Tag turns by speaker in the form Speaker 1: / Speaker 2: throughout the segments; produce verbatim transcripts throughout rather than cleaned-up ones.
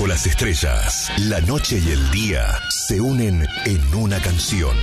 Speaker 1: Bajo las estrellas, la noche y el día se unen en una canción.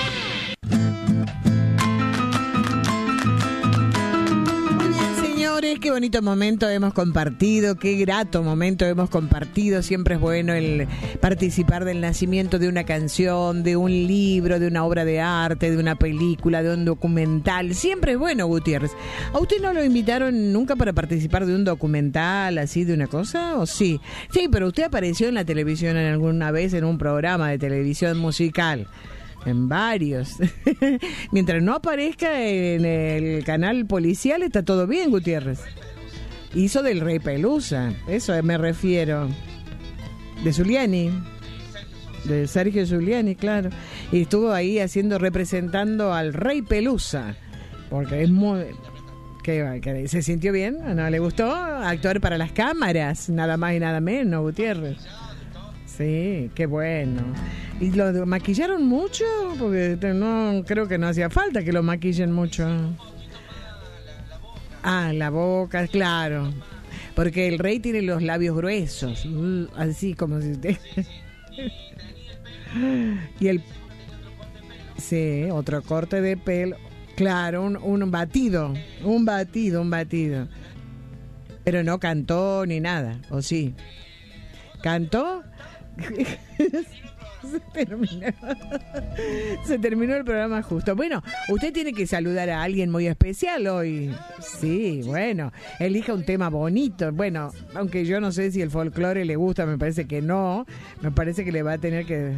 Speaker 2: Qué bonito momento hemos compartido, qué grato momento hemos compartido. Siempre es bueno el participar del nacimiento de una canción, de un libro, de una obra de arte, de una película, de un documental. Siempre es bueno, Gutiérrez. ¿A usted no lo invitaron nunca para participar de un documental, así, de una cosa? ¿O sí? Sí, pero usted apareció en la televisión en alguna vez en un programa de televisión musical. En varios. Mientras no aparezca en el canal policial, está todo bien, Gutiérrez. Hizo del Rey Pelusa, eso me refiero. De Zuliani. De Sergio Zuliani, claro. Y estuvo ahí haciendo, representando al Rey Pelusa. Porque es muy... ¿Qué, qué, ¿Se sintió bien? ¿No le gustó actuar para las cámaras? Nada más y nada menos, Gutiérrez. Sí, qué bueno. ¿Y lo maquillaron mucho? Porque no creo que no hacía falta que lo maquillen mucho. Ah, la boca, claro. Porque el rey tiene los labios gruesos, así como si usted... Y el... Sí, otro corte de pelo. Claro, un, un batido, un batido, un batido. Pero no cantó ni nada, ¿o sí? ¿Cantó? Se terminó. Se terminó el programa justo. Bueno, usted tiene que saludar a alguien muy especial hoy. Sí, bueno, elija un tema bonito. Bueno, aunque yo no sé si el folclore le gusta, me parece que no. Me parece que le va a tener que...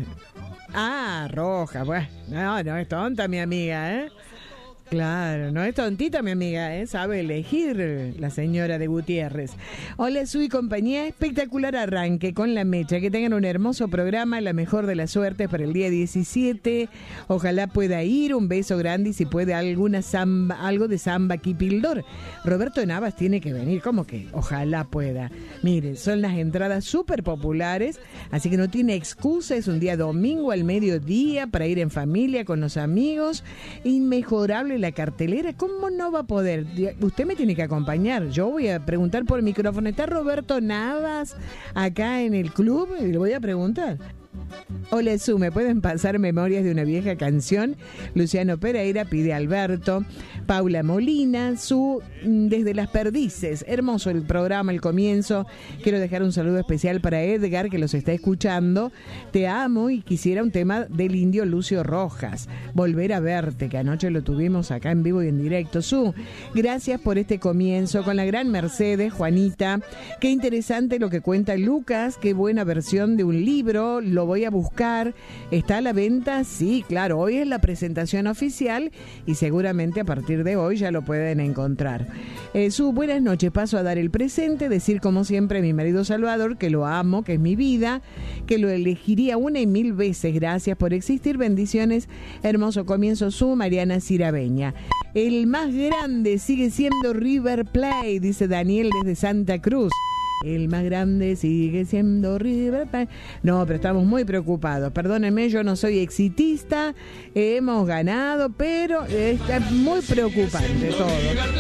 Speaker 2: Ah, Roja, bueno. No, no es tonta mi amiga, ¿eh? Claro, no es tontita mi amiga, ¿eh? Sabe elegir la señora de Gutiérrez. Hola, Su y compañía, espectacular arranque con la mecha. Que tengan un hermoso programa, la mejor de las suertes para el día diecisiete. Ojalá pueda ir, un beso grande y si puede alguna samba, algo de samba Kipildor. Roberto Navas tiene que venir, ¿cómo que? Ojalá pueda. Mire, son las entradas súper populares, así que no tiene excusa, es un día domingo al mediodía para ir en familia con los amigos. Inmejorable la cartelera, ¿cómo no va a poder? Usted me tiene que acompañar. Yo voy a preguntar por micrófono. ¿Está Roberto Navas acá en el club? Y le voy a preguntar. Hola, Su, ¿me pueden pasar memorias de una vieja canción? Luciano Pereira pide a Alberto. Paula Molina, Su, desde Las Perdices. Hermoso el programa, el comienzo. Quiero dejar un saludo especial para Edgar, que los está escuchando. Te amo y quisiera un tema del indio Lucio Rojas. Volver a verte, que anoche lo tuvimos acá en vivo y en directo. Su, gracias por este comienzo con la gran Mercedes, Juanita. Qué interesante lo que cuenta Lucas. Qué buena versión de un libro. Lo voy a buscar. ¿Está a la venta? Sí, claro. Hoy es la presentación oficial y seguramente a partir de hoy ya lo pueden encontrar. Eh, Su, buenas noches. Paso a dar el presente, decir como siempre a mi marido Salvador que lo amo, que es mi vida, que lo elegiría una y mil veces. Gracias por existir. Bendiciones. Hermoso comienzo, Su. Mariana Cirabeña. El más grande sigue siendo River Plate, dice Daniel desde Santa Cruz. El más grande sigue siendo River Plate. No, pero estamos muy preocupados. Perdónenme, yo no soy exitista. Hemos ganado, pero está muy preocupante todo.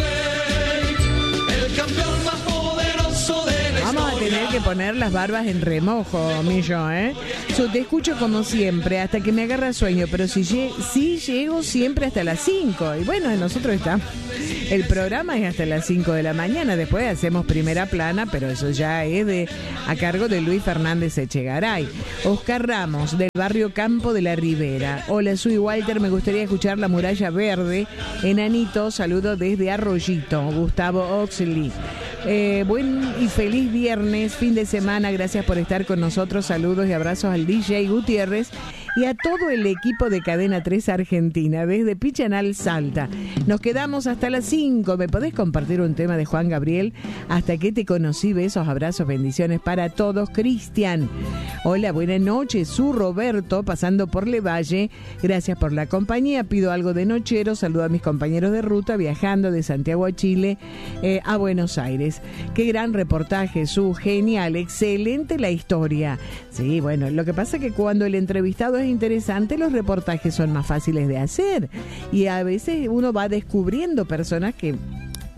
Speaker 2: Vamos a tener que poner las barbas en remojo, Millo, ¿eh? Yo te escucho como siempre, hasta que me agarra sueño, pero si, si llego siempre hasta las cinco. Y bueno, nosotros estamos... El programa es hasta las cinco de la mañana, después hacemos primera plana, pero eso ya es de a cargo de Luis Fernández Echegaray. Oscar Ramos, del barrio Campo de la Ribera. Hola, soy Walter, me gustaría escuchar La Muralla Verde. Enanito, saludo desde Arroyito. Gustavo Oxley. Eh, buen y feliz viernes, fin de semana, gracias por estar con nosotros. Saludos y abrazos al D J Gutiérrez y a todo el equipo de Cadena tres Argentina, desde Pichanal, Salta. Nos quedamos hasta las cinco. ¿Me podés compartir un tema de Juan Gabriel? Hasta que te conocí, besos, abrazos, bendiciones para todos. Cristian. Hola, buenas noches. Su Roberto, pasando por Levalle. Gracias por la compañía. Pido algo de nochero. Saludo a mis compañeros de ruta viajando de Santiago a Chile eh, a Buenos Aires. Qué gran reportaje, Su, genial, excelente la historia. Sí, bueno, lo que pasa es que cuando el entrevistado es interesante, los reportajes son más fáciles de hacer y a veces uno va descubriendo personas que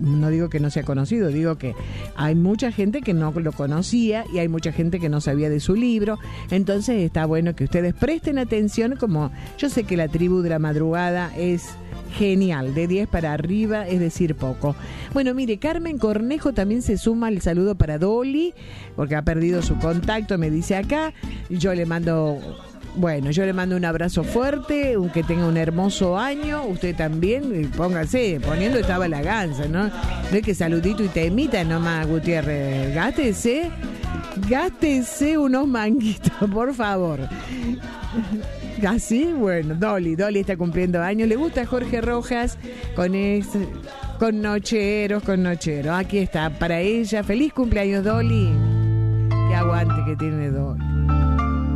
Speaker 2: no digo que no sea conocido, digo que hay mucha gente que no lo conocía y hay mucha gente que no sabía de su libro. Entonces está bueno que ustedes presten atención, como yo sé que la tribu de la madrugada es genial, de diez para arriba, es decir, poco. Bueno, mire, Carmen Cornejo también se suma al saludo para Dolly, porque ha perdido su contacto, me dice acá. Yo le mando... Bueno, yo le mando un abrazo fuerte, un que tenga un hermoso año, usted también, póngase, poniendo estaba la ganza, ¿no? No es que saludito y temita nomás, Gutiérrez, gástese, gástese unos manguitos, por favor. ¿Así? Bueno, Dolly, Dolly está cumpliendo años, le gusta Jorge Rojas, con ese, con nocheros, con nocheros, aquí está, para ella, feliz cumpleaños Dolly, que aguante que tiene Dolly.